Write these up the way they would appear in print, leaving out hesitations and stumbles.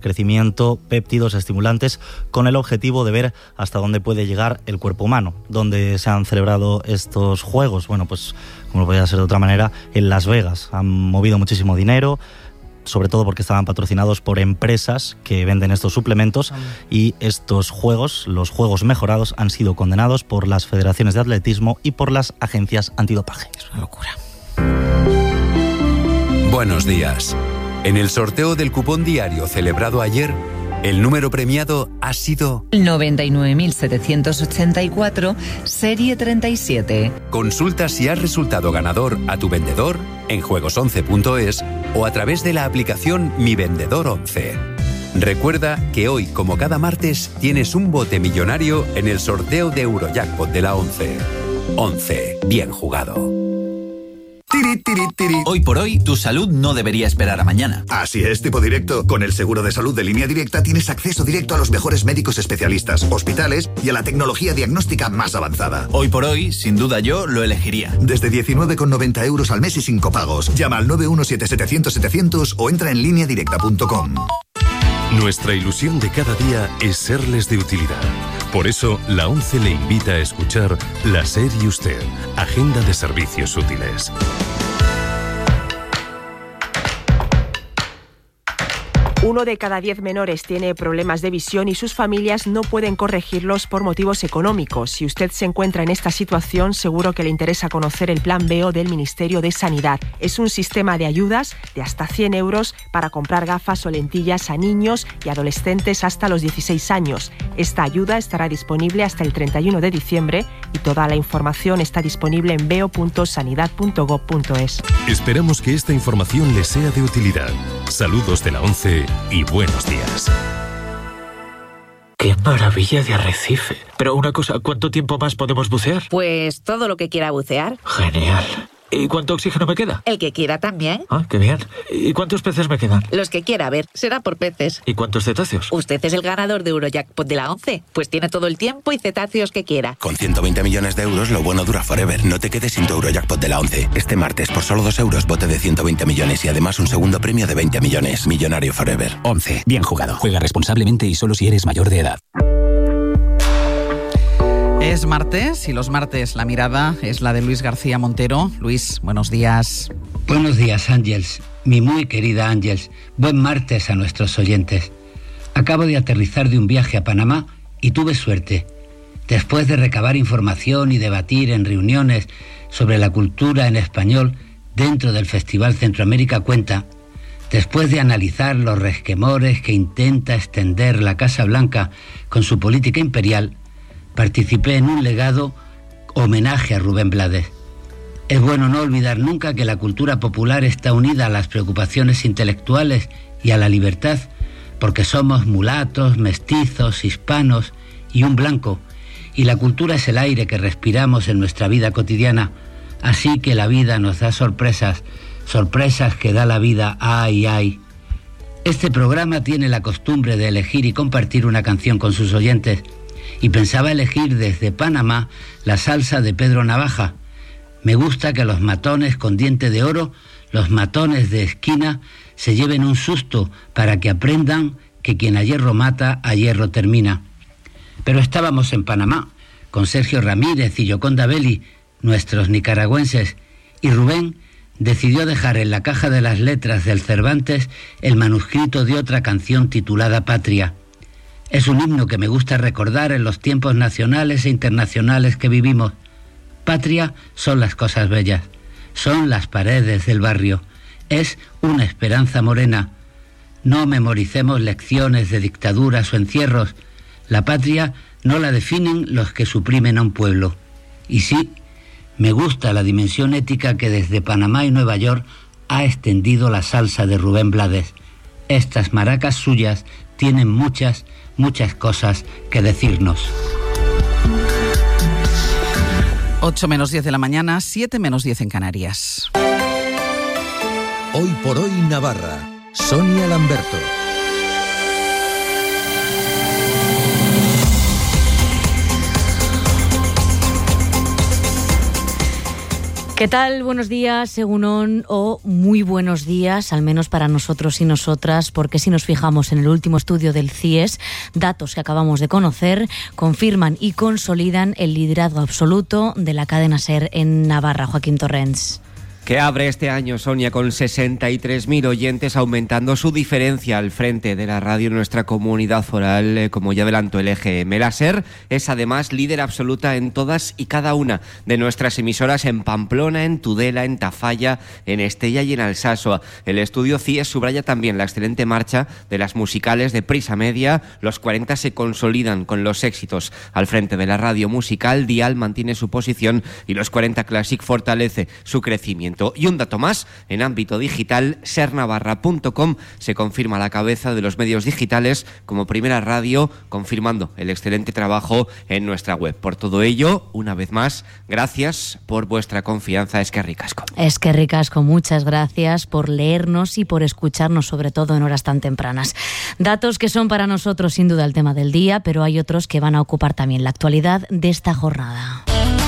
crecimiento, péptidos, estimulantes, con el objetivo de ver hasta dónde puede llegar el cuerpo humano. ¿Dónde se han celebrado estos juegos? Bueno, pues como no podía ser de otra manera, en Las Vegas. Han movido muchísimo dinero, sobre todo porque estaban patrocinados por empresas que venden estos suplementos, y estos juegos, los juegos mejorados, han sido condenados por las federaciones de atletismo y por las agencias antidopaje. Es una locura. Buenos días. En el sorteo del cupón diario celebrado ayer, el número premiado ha sido 99.784, serie 37. Consulta si has resultado ganador a tu vendedor en juegos11.es o a través de la aplicación Mi Vendedor 11. Recuerda que hoy, como cada martes, tienes un bote millonario en el sorteo de Eurojackpot de la 11. 11. Bien jugado. Hoy por hoy, tu salud no debería esperar a mañana. Así es, tipo directo. Con el seguro de salud de Línea Directa tienes acceso directo a los mejores médicos especialistas, hospitales y a la tecnología diagnóstica más avanzada. Hoy por hoy, sin duda yo lo elegiría. Desde 19,90 € al mes y sin copagos. Llama al 917-700-700 o entra en lineadirecta.com. Nuestra ilusión de cada día es serles de utilidad. Por eso, la ONCE le invita a escuchar La SER y Usted, Agenda de Servicios Útiles. Uno de cada 10 menores tiene problemas de visión y sus familias no pueden corregirlos por motivos económicos. Si usted se encuentra en esta situación, seguro que le interesa conocer el Plan BEO del Ministerio de Sanidad. Es un sistema de ayudas de hasta 100 € para comprar gafas o lentillas a niños y adolescentes hasta los 16 años. Esta ayuda estará disponible hasta el 31 de diciembre y toda la información está disponible en beo.sanidad.gov.es. Esperamos que esta información le sea de utilidad. Saludos de la ONCE y buenos días. ¡Qué maravilla de arrecife! Pero una cosa, ¿cuánto tiempo más podemos bucear? Pues todo lo que quiera bucear. Genial. ¿Y cuánto oxígeno me queda? El que quiera también. Ah, qué bien. ¿Y cuántos peces me quedan? Los que quiera, a ver, será por peces. ¿Y cuántos cetáceos? Usted es el ganador de Eurojackpot de la 11. Pues tiene todo el tiempo y cetáceos que quiera. Con 120 millones de euros, lo bueno dura forever. No te quedes sin tu Eurojackpot de la 11. Este martes, por solo 2 euros, bote de 120 millones y además un segundo premio de 20 millones. Millonario forever. 11. Bien jugado. Juega responsablemente y solo si eres mayor de edad. Es martes y los martes la mirada es la de Luis García Montero. Luis, buenos días. Buenos días, Ángels. Mi muy querida Ángels. Buen martes a nuestros oyentes. Acabo de aterrizar de un viaje a Panamá y tuve suerte. Después de recabar información y debatir en reuniones sobre la cultura en español dentro del Festival Centroamérica Cuenta, después de analizar los resquemores que intenta extender la Casa Blanca con su política imperial, participé en un legado homenaje a Rubén Blades. Es bueno no olvidar nunca que la cultura popular está unida a las preocupaciones intelectuales y a la libertad, porque somos mulatos, mestizos, hispanos y un blanco, y la cultura es el aire que respiramos en nuestra vida cotidiana, así que la vida nos da sorpresas, sorpresas que da la vida, ay, ay. Este programa tiene la costumbre de elegir y compartir una canción con sus oyentes, y pensaba elegir desde Panamá la salsa de Pedro Navaja. Me gusta que los matones con diente de oro, los matones de esquina, se lleven un susto para que aprendan que quien a hierro mata, a hierro termina. Pero estábamos en Panamá, con Sergio Ramírez y Yoconda Belli, nuestros nicaragüenses, y Rubén decidió dejar en la caja de las letras del Cervantes el manuscrito de otra canción titulada Patria. Es un himno que me gusta recordar en los tiempos nacionales e internacionales que vivimos. Patria son las cosas bellas, son las paredes del barrio, es una esperanza morena. No memoricemos lecciones de dictaduras o encierros. La patria no la definen los que suprimen a un pueblo. Y sí, me gusta la dimensión ética que desde Panamá y Nueva York ha extendido la salsa de Rubén Blades. Estas maracas suyas tienen muchas cosas que decirnos. 8 menos 10 de la mañana, 7 menos 10 en Canarias. Hoy por hoy Navarra. Sonia Lamberto. ¿Qué tal? Buenos días, Egunon, o muy buenos días, al menos para nosotros y nosotras, porque si nos fijamos en el último estudio del CIES, datos que acabamos de conocer confirman y consolidan el liderazgo absoluto de la cadena SER en Navarra. Joaquín Torrents. Que abre este año, Sonia, con 63.000 oyentes, aumentando su diferencia al frente de la radio en nuestra comunidad foral, como ya adelantó el EGM. La SER es además líder absoluta en todas y cada una de nuestras emisoras en Pamplona, en Tudela, en Tafalla, en Estella y en Alsasua. El estudio CIES subraya también la excelente marcha de las musicales de Prisa Media. Los 40 se consolidan con los éxitos al frente de la radio musical. Dial mantiene su posición y los 40 Classic fortalece su crecimiento. Y un dato más, en ámbito digital, sernavarra.com se confirma a la cabeza de los medios digitales como primera radio, confirmando el excelente trabajo en nuestra web. Por todo ello, una vez más, gracias por vuestra confianza. Eskerrik asko. Eskerrik asko, muchas gracias por leernos y por escucharnos, sobre todo en horas tan tempranas. Datos que son para nosotros sin duda el tema del día, pero hay otros que van a ocupar también la actualidad de esta jornada.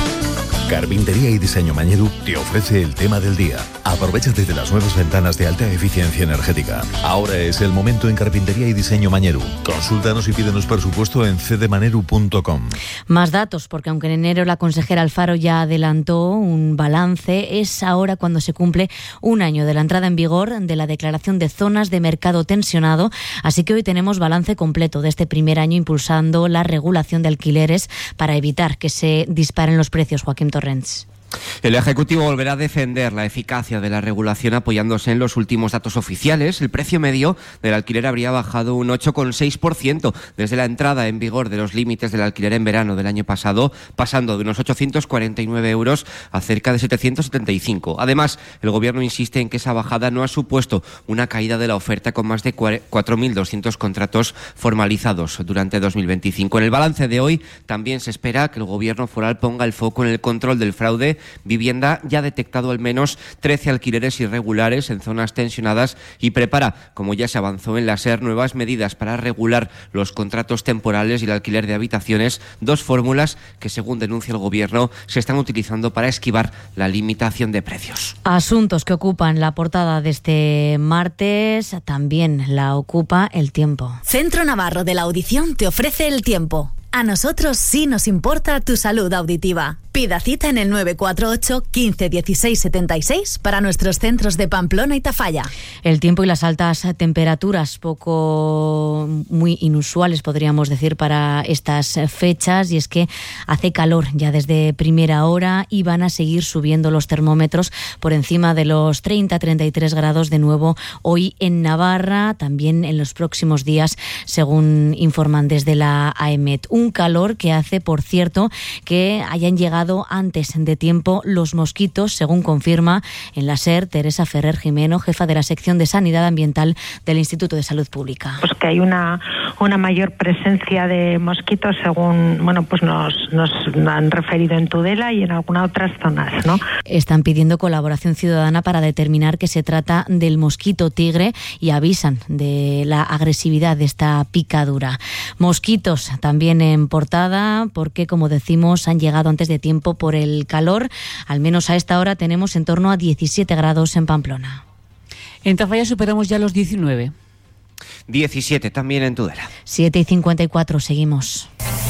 Carpintería y Diseño Mañedu te ofrece el tema del día. Aprovechate de las nuevas ventanas de alta eficiencia energética. Ahora es el momento en Carpintería y Diseño Mañedu. Consúltanos y pídenos presupuesto en cdemaneru.com. Más datos, porque aunque en enero la consejera Alfaro ya adelantó un balance, es ahora cuando se cumple un año de la entrada en vigor de la declaración de zonas de mercado tensionado, así que hoy tenemos balance completo de este primer año impulsando la regulación de alquileres para evitar que se disparen los precios. Joaquín Torrents. El Ejecutivo volverá a defender la eficacia de la regulación apoyándose en los últimos datos oficiales. El precio medio del alquiler habría bajado un 8,6% desde la entrada en vigor de los límites del alquiler en verano del año pasado, pasando de unos 849 euros a cerca de 775. Además, el Gobierno insiste en que esa bajada no ha supuesto una caída de la oferta, con más de 4.200 contratos formalizados durante 2025. En el balance de hoy también se espera que el Gobierno foral ponga el foco en el control del fraude. Vivienda ya ha detectado al menos 13 alquileres irregulares en zonas tensionadas y prepara, como ya se avanzó en la SER, nuevas medidas para regular los contratos temporales y el alquiler de habitaciones, dos fórmulas que, según denuncia el Gobierno, se están utilizando para esquivar la limitación de precios. Asuntos que ocupan la portada de este martes, también la ocupa el tiempo. Centro Navarro de la Audición te ofrece el tiempo. A nosotros sí nos importa tu salud auditiva. Pida cita en el 948 15 16 76 para nuestros centros de Pamplona y Tafalla. El tiempo y las altas temperaturas, muy inusuales podríamos decir para estas fechas, y es que hace calor ya desde primera hora y van a seguir subiendo los termómetros por encima de los 30-33 grados de nuevo hoy en Navarra, también en los próximos días, según informan desde la AEMET. Un calor que hace, por cierto, que hayan llegado antes de tiempo los mosquitos, según confirma en la SER Teresa Ferrer Jimeno, jefa de la sección de Sanidad Ambiental del Instituto de Salud Pública. Pues que hay una mayor presencia de mosquitos, según nos han referido en Tudela y en algunas otras zonas, ¿no? Están pidiendo colaboración ciudadana para determinar que se trata del mosquito tigre y avisan de la agresividad de esta picadura. Mosquitos también en portada, porque, como decimos, han llegado antes de tiempo por el calor. Al menos a esta hora tenemos en torno a 17 grados en Pamplona. En Tafalla superamos ya los 19. 17 también en Tudela. 7:54, seguimos.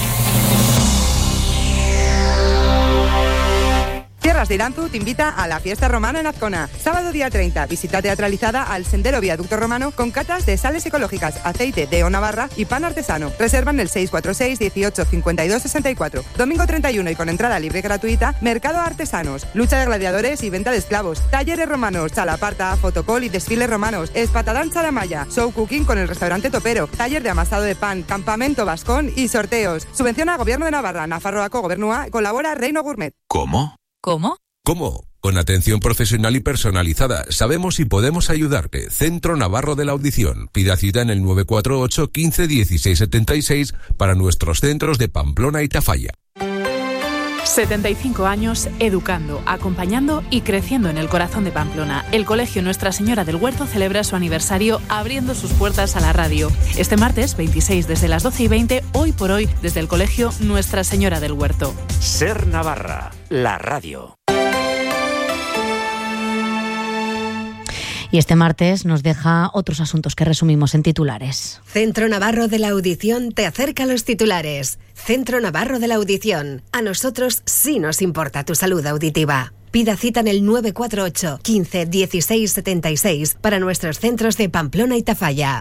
Tierras de Iranzu te invita a la fiesta romana en Azcona. Sábado día 30, visita teatralizada al Sendero Viaducto Romano con catas de sales ecológicas, aceite de Navarra y pan artesano. Reservan el 646 18 52 64. Domingo 31 y con entrada libre y gratuita, mercado artesanos, lucha de gladiadores y venta de esclavos, talleres romanos, chalaparta, fotocall y desfiles romanos, espatadán charamaya, show cooking con el restaurante Topero, taller de amasado de pan, campamento vascón y sorteos. Subvenciona Gobierno de Navarra, Nafarroako Gobernua, colabora Reino Gourmet. ¿Cómo? ¿Cómo? ¿Cómo? Con atención profesional y personalizada. Sabemos y podemos ayudarte. Centro Navarro de la Audición. Pida cita en el 948 15 16 76 para nuestros centros de Pamplona y Tafalla. 75 años educando, acompañando y creciendo en el corazón de Pamplona. El Colegio Nuestra Señora del Huerto celebra su aniversario abriendo sus puertas a la radio. Este martes 26 desde las 12:20, hoy por hoy desde el Colegio Nuestra Señora del Huerto. SER Navarra, la radio. Y este martes nos deja otros asuntos que resumimos en titulares. Centro Navarro de la Audición te acerca a los titulares. Centro Navarro de la Audición. A nosotros sí nos importa tu salud auditiva. Pida cita en el 948 15 16 76 para nuestros centros de Pamplona y Tafalla.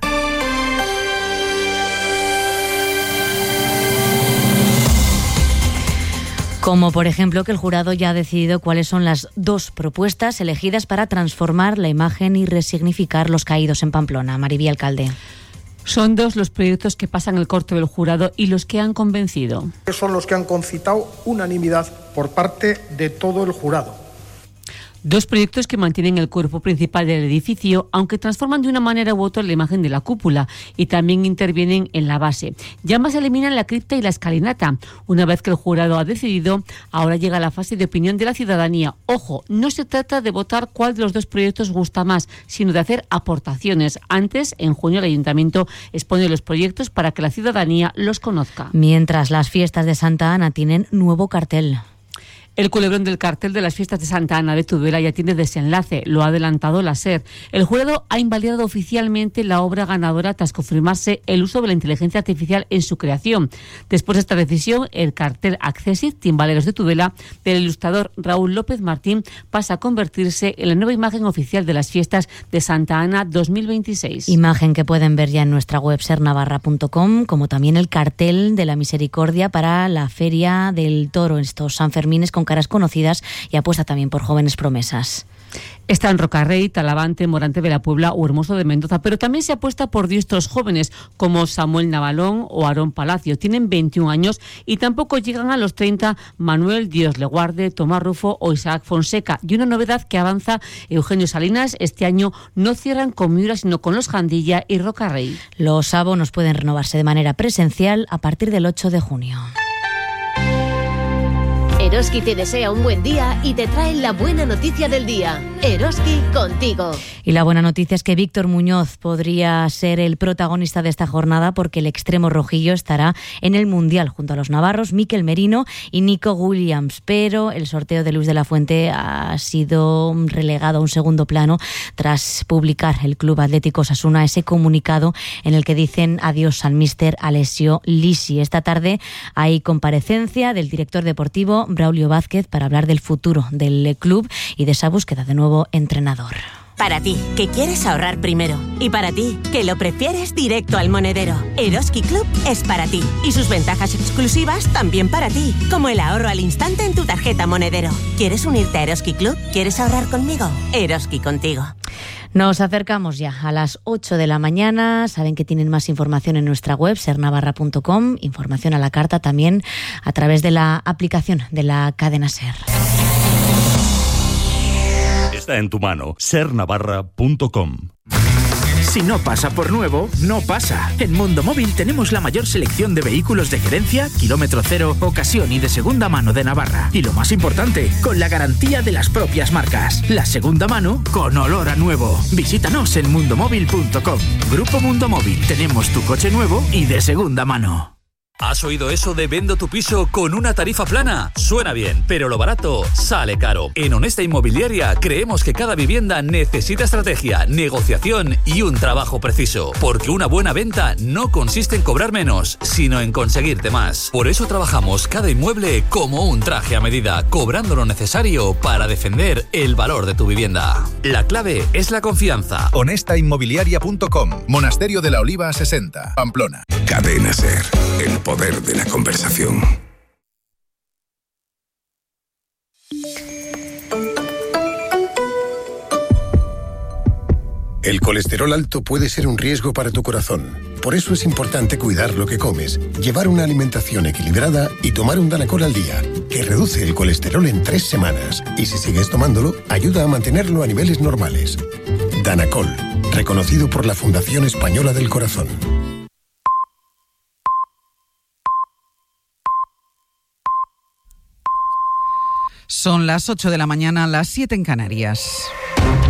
Como por ejemplo que el jurado ya ha decidido cuáles son las 2 propuestas elegidas para transformar la imagen y resignificar los caídos en Pamplona. Maribí, alcalde. Son 2 los proyectos que pasan el corte del jurado y los que han convencido. Son los que han concitado unanimidad por parte de todo el jurado. 2 proyectos que mantienen el cuerpo principal del edificio, aunque transforman de una manera u otra la imagen de la cúpula y también intervienen en la base. Y ambas eliminan la cripta y la escalinata. Una vez que el jurado ha decidido, ahora llega la fase de opinión de la ciudadanía. Ojo, no se trata de votar cuál de los 2 proyectos gusta más, sino de hacer aportaciones. Antes, en junio, el ayuntamiento expone los proyectos para que la ciudadanía los conozca. Mientras las fiestas de Santa Ana tienen nuevo cartel. El culebrón del cartel de las fiestas de Santa Ana de Tudela ya tiene desenlace, lo ha adelantado la SER. El jurado ha invalidado oficialmente la obra ganadora tras confirmarse el uso de la inteligencia artificial en su creación. Después de esta decisión, el cartel Accessit, Timbaleros de Tudela, del ilustrador Raúl López Martín, pasa a convertirse en la nueva imagen oficial de las fiestas de Santa Ana 2026. Imagen que pueden ver ya en nuestra web sernavarra.com, como también el cartel de la misericordia para la Feria del Toro, estos Sanfermines con caras conocidas, y apuesta también por jóvenes promesas. Están Rocarrey, Talavante, Morante de la Puebla o Hermoso de Mendoza, pero también se apuesta por diestros jóvenes como Samuel Navalón o Aarón Palacio. Tienen 21 años y tampoco llegan a los 30 Manuel Dios le guarde, Tomás Rufo o Isaac Fonseca. Y una novedad que avanza Eugenio Salinas, este año no cierran con Miura sino con los Jandilla y Rocarrey. Los abonos pueden renovarse de manera presencial a partir del 8 de junio. Eroski te desea un buen día y te trae la buena noticia del día. Eroski contigo. Y la buena noticia es que Víctor Muñoz podría ser el protagonista de esta jornada porque el extremo rojillo estará en el Mundial junto a los navarros Mikel Merino y Nico Williams. Pero el sorteo de Luis de la Fuente ha sido relegado a un segundo plano tras publicar el Club Atlético Osasuna ese comunicado en el que dicen adiós al míster Alessio Lisi. Esta tarde hay comparecencia del director deportivo Braulio Vázquez para hablar del futuro del club y de esa búsqueda de nuevo entrenador. Para ti, que quieres ahorrar primero. Y para ti, que lo prefieres directo al monedero. Eroski Club es para ti. Y sus ventajas exclusivas también para ti. Como el ahorro al instante en tu tarjeta monedero. ¿Quieres unirte a Eroski Club? ¿Quieres ahorrar conmigo? Eroski contigo. Nos acercamos ya a las 8 de la mañana. Saben que tienen más información en nuestra web, sernavarra.com. Información a la carta también a través de la aplicación de la cadena SER. Está en tu mano, sernavarra.com. Si no pasa por nuevo, no pasa. En Mundo Móvil tenemos la mayor selección de vehículos de gerencia, kilómetro cero, ocasión y de segunda mano de Navarra. Y lo más importante, con la garantía de las propias marcas. La segunda mano con olor a nuevo. Visítanos en mundomóvil.com. Grupo Mundo Móvil. Tenemos tu coche nuevo y de segunda mano. ¿Has oído eso de vendo tu piso con una tarifa plana? Suena bien, pero lo barato sale caro. En Honesta Inmobiliaria creemos que cada vivienda necesita estrategia, negociación y un trabajo preciso. Porque una buena venta no consiste en cobrar menos, sino en conseguirte más. Por eso trabajamos cada inmueble como un traje a medida, cobrando lo necesario para defender el valor de tu vivienda. La clave es la confianza. Honestainmobiliaria.com. Monasterio de la Oliva 60, Pamplona. Cadena SER. El poder de la conversación. El colesterol alto puede ser un riesgo para tu corazón. Por eso es importante cuidar lo que comes, llevar una alimentación equilibrada y tomar un Danacol al día, que reduce el colesterol en 3 semanas. Y si sigues tomándolo, ayuda a mantenerlo a niveles normales. Danacol, reconocido por la Fundación Española del Corazón. Son las 8 de la mañana, las 7 en Canarias.